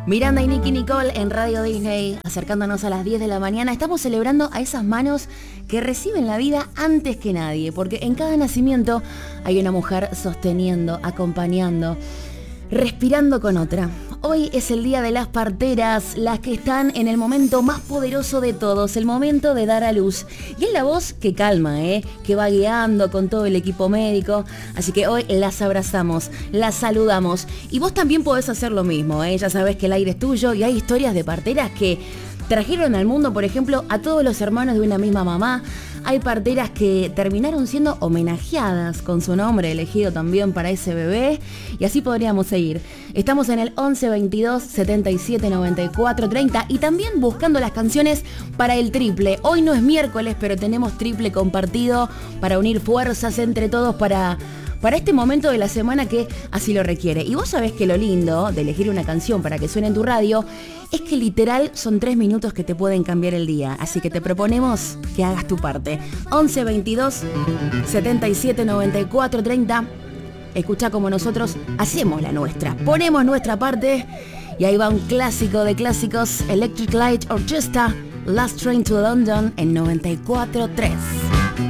Miranda y Nicki Nicole en Radio Disney, acercándonos a las 10 de la mañana. Estamos celebrando a esas manos que reciben la vida antes que nadie, porque en cada nacimiento hay una mujer sosteniendo, acompañando, respirando con otra. Hoy es el día de las parteras, las que están en el momento más poderoso de todos, el momento de dar a luz. Y es la voz que calma, que va guiando con todo el equipo médico. Así que hoy las abrazamos, las saludamos. Y vos también podés hacer lo mismo, ya sabés que el aire es tuyo y hay historias de parteras que trajeron al mundo, por ejemplo, a todos los hermanos de una misma mamá. Hay parteras que terminaron siendo homenajeadas con su nombre elegido también para ese bebé. Y así podríamos seguir. Estamos en el 11 22 77 94 30 y también buscando las canciones para el triple. Hoy no es miércoles, pero tenemos triple compartido para unir fuerzas entre todos para este momento de la semana que así lo requiere. Y vos sabés que lo lindo de elegir una canción para que suene en tu radio es que literal son 3 minutos que te pueden cambiar el día. Así que te proponemos que hagas tu parte. 11 22 77 94 30. Escuchá como nosotros hacemos la nuestra. Ponemos nuestra parte y ahí va un clásico de clásicos, Electric Light Orchestra, Last Train to London en 94.3.